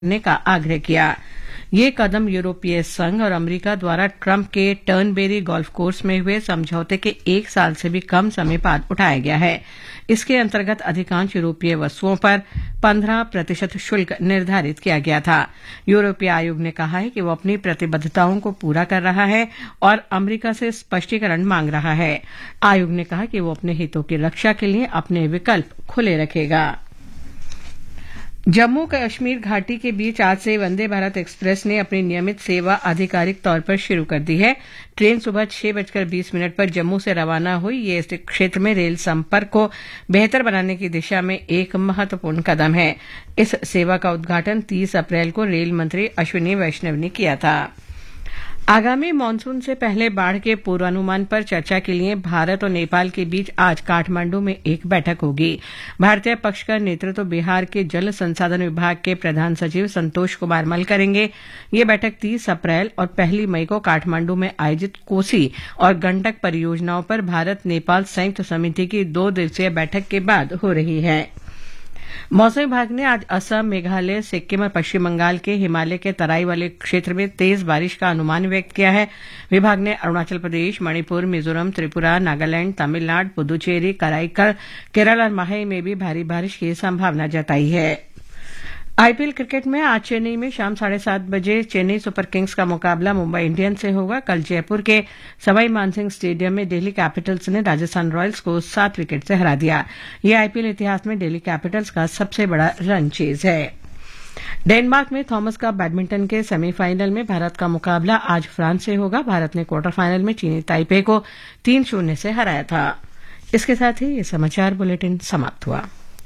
करने का आग्रह किया। ये कदम यूरोपीय संघ और अमेरिका द्वारा ट्रंप के टर्नबेरी गोल्फ कोर्स में हुए समझौते के 1 साल से भी कम समय बाद उठाया गया है। इसके अंतर्गत अधिकांश यूरोपीय वस्तुओं पर 15% शुल्क निर्धारित किया गया था। यूरोपीय आयोग ने कहा है कि वो अपनी प्रतिबद्धताओं को पूरा कर रहा है और अमेरिका से स्पष्टीकरण मांग रहा है। आयोग ने कहा कि वो अपने हितों की रक्षा के लिए अपने विकल्प खुले रखेगा। जम्मू कश्मीर घाटी के बीच आज से वंदे भारत एक्सप्रेस ने अपनी नियमित सेवा आधिकारिक तौर पर शुरू कर दी है। ट्रेन सुबह 6:20 पर जम्मू से रवाना हुई। ये इस क्षेत्र में रेल संपर्क को बेहतर बनाने की दिशा में एक महत्वपूर्ण कदम है। इस सेवा का उद्घाटन 30 अप्रैल को रेल मंत्री अश्विनी वैष्णव ने किया था। आगामी मानसून से पहले बाढ़ के पूर्वानुमान पर चर्चा के लिए भारत और नेपाल के बीच आज काठमांडू में एक बैठक होगी। भारतीय पक्ष का नेतृत्व बिहार के जल संसाधन विभाग के प्रधान सचिव संतोष कुमार मल करेंगे। ये बैठक 30 अप्रैल और 1 मई को काठमांडू में आयोजित कोसी और गंडक परियोजनाओं पर भारत नेपाल संयुक्त समिति की 2 दिवसीय बैठक के बाद हो रही है। मौसम विभाग ने आज असम, मेघालय, सिक्किम और पश्चिम बंगाल के हिमालय के तराई वाले क्षेत्र में तेज बारिश का अनुमान व्यक्त किया है। विभाग ने अरुणाचल प्रदेश, मणिपुर, मिजोरम, त्रिपुरा, नागालैंड, तमिलनाडु, पुदुचेरी, कराईकल, केरल और माहे में भी भारी बारिश की संभावना जताई है। आईपीएल क्रिकेट में आज चेन्नई में शाम 7:30 बजे चेन्नई सुपर किंग्स का मुकाबला मुंबई इंडियंस से होगा। कल जयपुर के सवाई मानसिंह स्टेडियम में दिल्ली कैपिटल्स ने राजस्थान रॉयल्स को 7 विकेट से हरा दिया। यह आईपीएल इतिहास में दिल्ली कैपिटल्स का सबसे बड़ा रन चेज है। डेनमार्क में थॉमस कप बैडमिंटन के सेमीफाइनल में भारत का मुकाबला आज फ्रांस से होगा। भारत ने क्वार्टर फाइनल में चीनी ताइपे को 3-0 से हराया था। इसके साथ ही ये समाचार बुलेटिन समाप्त हुआ।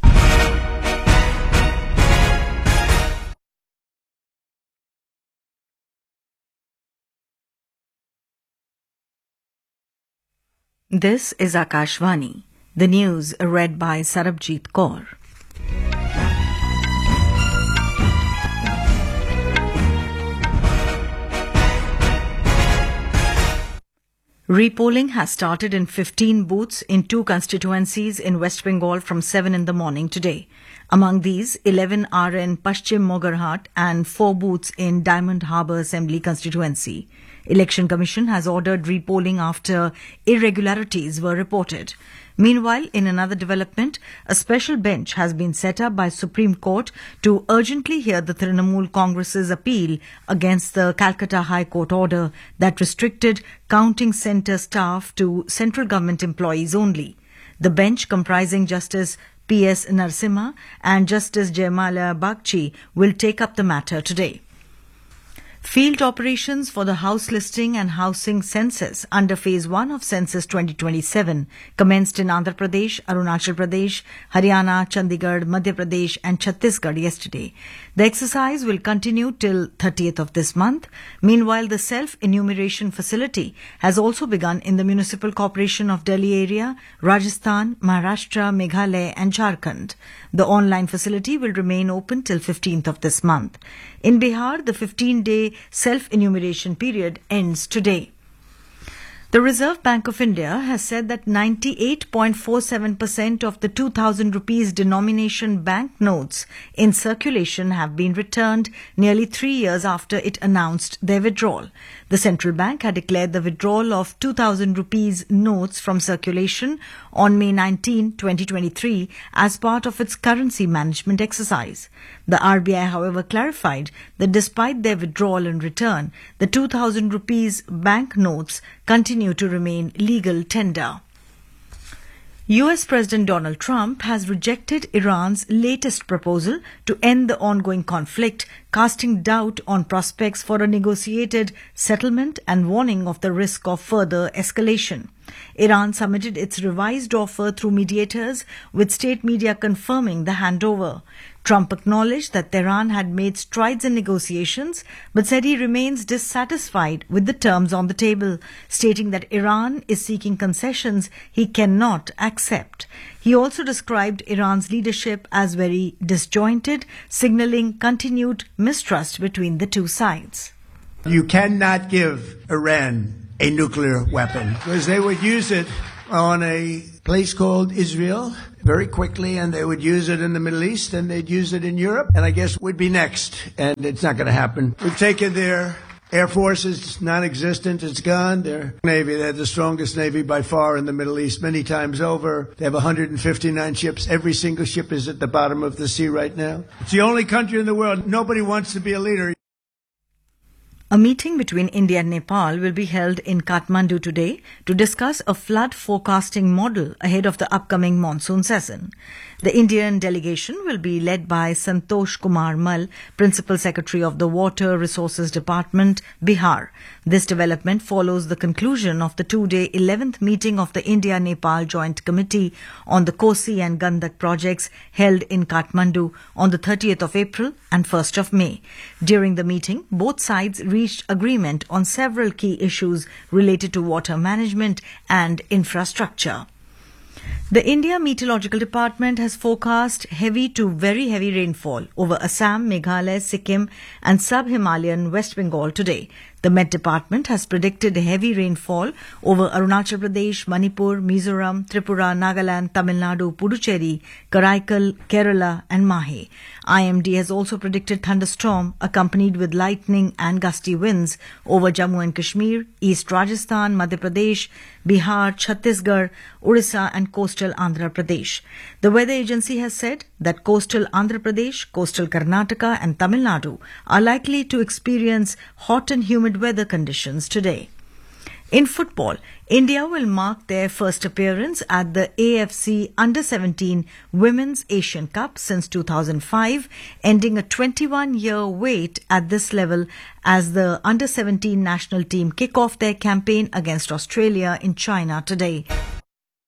This is Akashvani. The news read by Sarabjit Kaur. Repolling has started in 15 booths in 2 constituencies in West Bengal from 7 in the morning today. Among these, 11 are in Paschim Mogarhat and 4 booths in Diamond Harbour Assembly constituency. Election Commission has ordered repolling after irregularities were reported. Meanwhile, in another development, a special bench has been set up by Supreme Court to urgently hear the Trinamool Congress's appeal against the Calcutta High Court order that restricted counting centre staff to central government employees only. The bench, comprising Justice P.S. Narasimha and Justice Jayamala Bagchi, will take up the matter today. Field operations for the house listing and housing census under Phase 1 of Census 2027 commenced in Andhra Pradesh, Arunachal Pradesh, Haryana, Chandigarh, Madhya Pradesh and Chhattisgarh yesterday. The exercise will continue till 30th of this month. Meanwhile, the self-enumeration facility has also begun in the Municipal Corporation of Delhi area, Rajasthan, Maharashtra, Meghalaya and Jharkhand. The online facility will remain open till 15th of this month. In Bihar, the 15-day self-enumeration period ends today. The Reserve Bank of India has said that 98.47% of the 2,000 rupees denomination bank notes in circulation have been returned nearly 3 years after it announced their withdrawal. The central bank had declared the withdrawal of 2,000 rupees notes from circulation on May 19, 2023 as part of its currency management exercise. The RBI, however, clarified that despite their withdrawal and return, the 2,000 rupees bank notes continue to remain legal tender. US President Donald Trump has rejected Iran's latest proposal to end the ongoing conflict, casting doubt on prospects for a negotiated settlement and warning of the risk of further escalation. Iran submitted its revised offer through mediators, with state media confirming the handover. Trump acknowledged that Tehran had made strides in negotiations, but said he remains dissatisfied with the terms on the table, stating that Iran is seeking concessions he cannot accept. He also described Iran's leadership as very disjointed, signaling continued mistrust between the two sides. You cannot give Iran a nuclear weapon because they would use it on a place called Israel very quickly, and they would use it in the Middle East, and they'd use it in Europe, and I guess we'd be next, and it's not going to happen. We've taken their Air Force is non-existent. It's gone. Their Navy, they're the strongest Navy by far in the Middle East, many times over. They have 159 ships. Every single ship is at the bottom of the sea right now. It's the only country in the world. Nobody wants to be a leader. A meeting between India and Nepal will be held in Kathmandu today to discuss a flood forecasting model ahead of the upcoming monsoon season. The Indian delegation will be led by Santosh Kumar Mal, Principal Secretary of the Water Resources Department, Bihar. This development follows the conclusion of the two-day 11th meeting of the India-Nepal Joint Committee on the Kosi and Gandak projects held in Kathmandu on the 30th of April and 1st of May. During the meeting, both sides reached agreement on several key issues related to water management and infrastructure. The India Meteorological Department has forecast heavy to very heavy rainfall over Assam, Meghalaya, Sikkim and sub-Himalayan West Bengal today. The Met Department has predicted heavy rainfall over Arunachal Pradesh, Manipur, Mizoram, Tripura, Nagaland, Tamil Nadu, Puducherry, Karaikal, Kerala and Mahe. IMD has also predicted thunderstorm accompanied with lightning and gusty winds over Jammu and Kashmir, East Rajasthan, Madhya Pradesh, Bihar, Chhattisgarh, Orissa and coastal Andhra Pradesh. The weather agency has said that coastal Andhra Pradesh, coastal Karnataka and Tamil Nadu are likely to experience hot and humid weather conditions today. In football, India will mark their first appearance at the AFC Under-17 Women's Asian Cup since 2005, ending a 21-year wait at this level as the Under-17 national team kick off their campaign against Australia in China today.